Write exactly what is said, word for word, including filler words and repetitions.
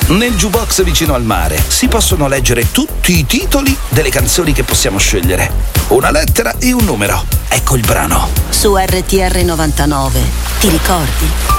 Nel jukebox vicino al mare si possono leggere tutti i titoli delle canzoni che possiamo scegliere. Una lettera e un numero. Ecco il brano. Su R T R novantanove. Ti ricordi?